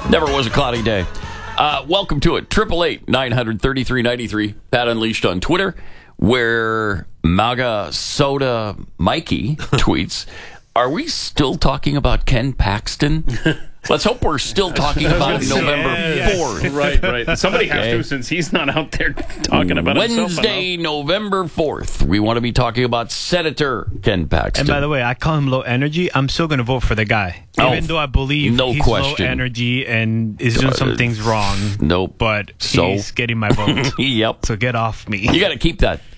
Never was a cloudy day. Welcome to it. 888-900-3393. Pat Unleashed on Twitter, where MAGA Soda Mikey tweets, are we still talking about Ken Paxton? Let's hope we're still talking about November 4th. Right. Somebody has to, since he's not out there talking about Wednesday, November 4th. We want to be talking about Senator Ken Paxton. And by the way, I call him low energy. I'm still going to vote for the guy. Even though I believe he's low energy and is doing some things wrong. Nope. But he's getting my vote. Yep. So get off me. You got to keep that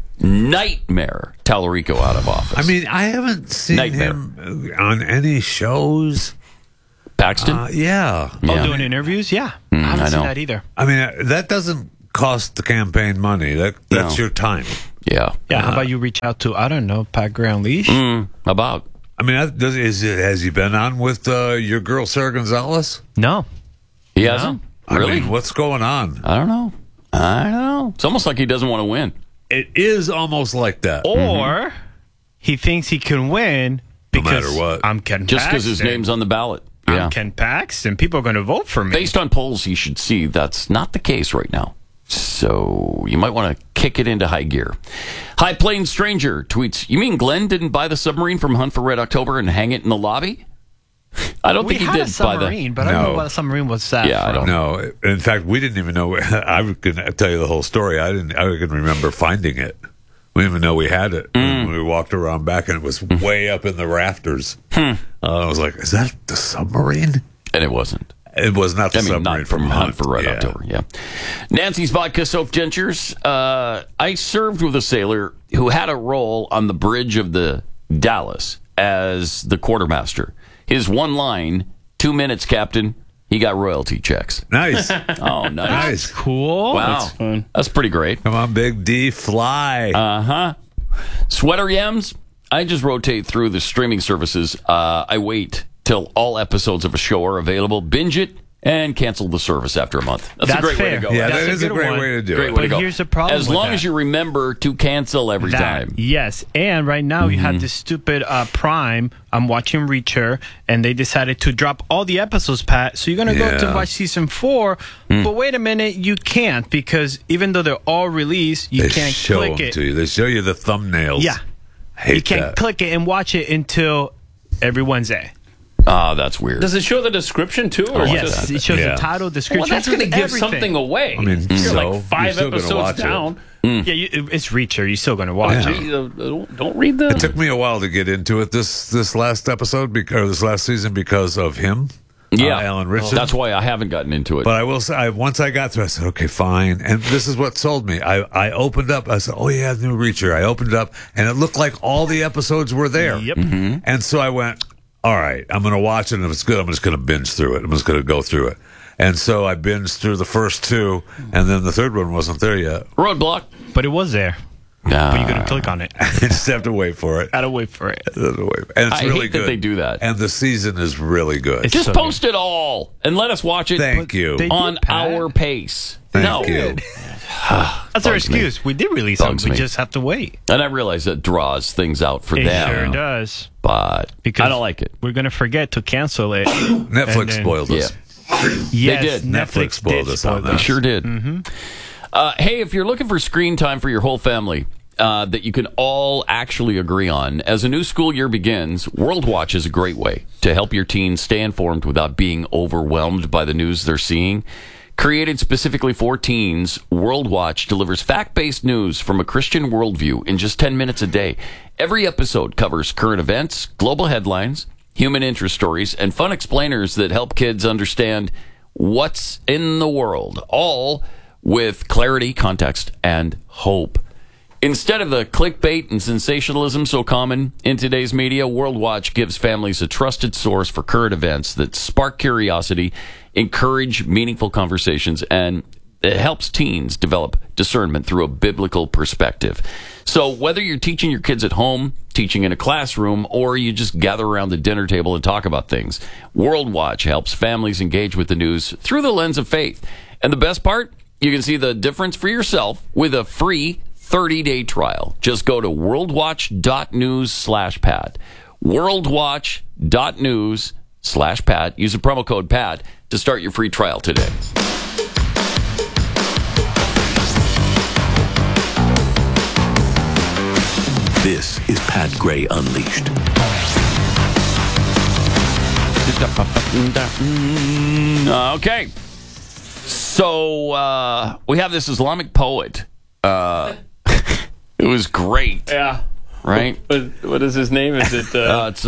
nightmare Tallarico out of office. I mean, I haven't seen him on any shows. Paxton? Yeah. Doing interviews? Yeah. I haven't seen that either. I mean, that doesn't cost the campaign money. That's your time. Yeah. Yeah. How about you reach out to, I don't know, Pat Gray Unleashed? About? I mean, has he been on with your girl, Sarah Gonzalez? No. He hasn't? Really? I mean, what's going on? I don't know. It's almost like he doesn't want to win. It is almost like that. Or he thinks he can win because no matter what. I'm Ken Paxton. Just because his name's on the ballot. I'm Ken Paxton. People are going to vote for me. Based on polls, you should see that's not the case right now. So you might want to kick it into high gear. High Plains Stranger tweets, you mean Glenn didn't buy the submarine from Hunt for Red October and hang it in the lobby? I don't think he did a submarine, but I don't know what a submarine was that. Yeah, I don't know. In fact, we didn't even know. I can tell you the whole story. I can remember finding it. We didn't even know we had it. When we walked around back, and it was way up in the rafters. I was like, is that the submarine? And it wasn't. It was not the submarine not from Hunt for Red October. Yeah. Nancy's Vodka Soaked Dentures. I served with a sailor who had a role on the bridge of the Dallas as the quartermaster. His one line, 2 minutes, Captain. He got royalty checks. Nice. Oh, nice. Cool. Wow. That's fun. That's pretty great. Come on, Big D, fly. Sweater Yams. I just rotate through the streaming services. I wait till all episodes of a show are available, binge it, and cancel the service after a month. That's a great way to go. Yeah, That's that is a great way to do it. But here's the problem as with long that. as you remember to cancel every time. Yes, and right now you have this stupid Prime. I'm watching Reacher, and they decided to drop all the episodes, Pat. So you're going to go to watch season 4, but wait a minute, you can't, because even though they're all released, you can't click it. To you. They show you the thumbnails. Yeah. You can't click it and watch it until every Wednesday. That's weird. Does it show the description too? Or Yes, it shows the title, description. Well, that's going to give something away. I mean, you're like 5 episodes down. Yeah, it's Reacher. You're still going to watch it. Don't read the... It took me a while to get into it this last episode, or this last season, because of him. Alan Richardson. That's why I haven't gotten into it. But I will say, once I got through, I said, okay, fine. And this is what sold me. I opened up. I said, oh, yeah, new Reacher. I opened it up, and it looked like all the episodes were there. Yep. And so I went, all right, I'm going to watch it, and if it's good, I'm just going to binge through it. I'm just going to go through it. And so I binged through the first 2, and then the third one wasn't there yet. Roadblock. But it was there. But you got to click on it. I just have to wait for it. Gotta wait for it. And it's I really hate good. that they do that. And the season is really good. Just post it all and let us watch it Thank you. on our pace. Thank you. That's our excuse. We did release them. We just have to wait. And I realize that draws things out for It them. sure does. But Because I don't like it. We're going to forget to cancel it. Netflix spoiled us. Yes, They did. Netflix spoiled us on that. They sure did. Hey, if you're looking for screen time for your whole family that you can all actually agree on, as a new school year begins, World Watch is a great way to help your teens stay informed without being overwhelmed by the news they're seeing. Created specifically for teens, World Watch delivers fact-based news from a Christian worldview in just 10 minutes a day. Every episode covers current events, global headlines, human interest stories, and fun explainers that help kids understand what's in the world, all with clarity, context, and hope. Instead of the clickbait and sensationalism so common in today's media, World Watch gives families a trusted source for current events that spark curiosity, encourage meaningful conversations, and it helps teens develop discernment through a biblical perspective. So whether you're teaching your kids at home, teaching in a classroom, or you just gather around the dinner table and talk about things, World Watch helps families engage with the news through the lens of faith. And the best part? You can see the difference for yourself with a free 30-day trial. Just go to worldwatch.news/Pat. worldwatch.news/Pat. Use the promo code PAT to start your free trial today. This is Pat Gray Unleashed. Okay. So we have this Islamic poet. It was great. Yeah. Right? What is his name? Is it? It's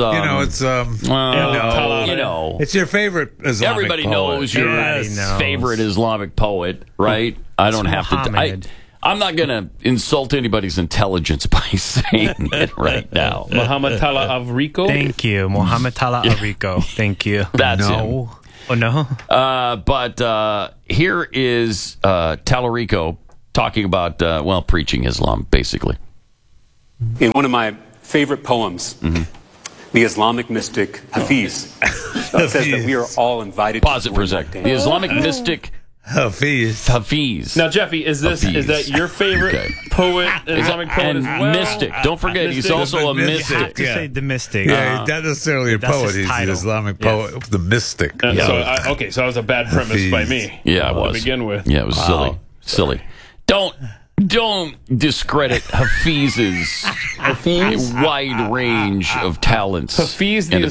it's your favorite Islamic everybody poet. knows your Everybody knows. favorite Islamic poet, right? I don't have to. Muhammad. I'm not going to insult anybody's intelligence by saying it right now. Muhammad Tala Avrico. Thank you, Muhammad Tala Arico. Thank you. That's him. Oh no. But here is Tallarico talking about preaching Islam, basically. In one of my favorite poems, the Islamic mystic Hafiz says that we are all invited Pause to it for a join sec. one day. The Islamic mystic Hafiz. Hafiz. Now, Jeffy, is that your favorite Okay. poet, Islamic poet and as well? mystic. Don't forget, he's Mystic. also a You have You mystic. have to Yeah. say the mystic. Yeah, he's not necessarily a that's poet. his He's the title. Islamic poet, the mystic. So that was a bad premise by me. Yeah, it was. To begin with. Yeah, it was silly. Don't discredit Hafiz's wide range of talents Hafiz, the and